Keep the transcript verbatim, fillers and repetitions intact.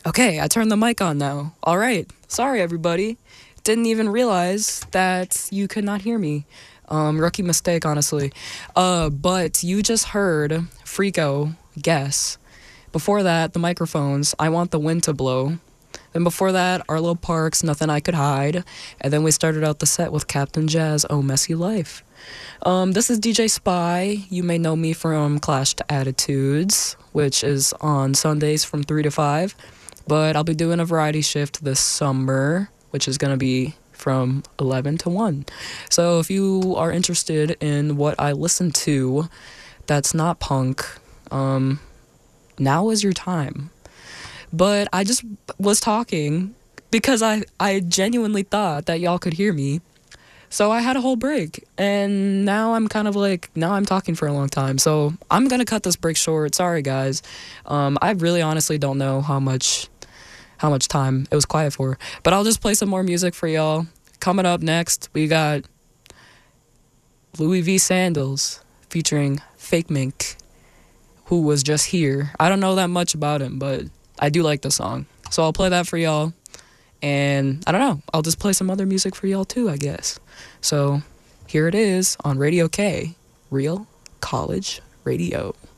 Okay, I turned the mic on now. All right. Sorry, everybody. Didn't even realize that you could not hear me. Um, rookie mistake, honestly. Uh, but you just heard Freako Guess. Before that, the microphones, I Want the Wind to Blow. Then before that, Arlo Parks, Nothing I Could Hide. And then we started out the set with Captain Jazz, Oh Messy Life. Um, this is D J Spy. You may know me from Clash to Attitudes, which is on Sundays from three to five. But I'll be doing a variety shift this summer, which is going to be from eleven to one. So if you are interested in what I listen to that's not punk, um, now is your time. But I just was talking because I, I genuinely thought that y'all could hear me. So I had a whole break, and now I'm kind of like, now I'm talking for a long time. So I'm going to cut this break short. Sorry, guys. Um, I really honestly don't know how much how much time it was quiet for. But I'll just play some more music for y'all. Coming up next, we got Louis V. Sandals featuring Fake Mink, who was just here. I don't know that much about him, but I do like the song. So I'll play that for y'all. And I don't know, I'll just play some other music for y'all too, I guess. So here it is on Radio K, Real College Radio.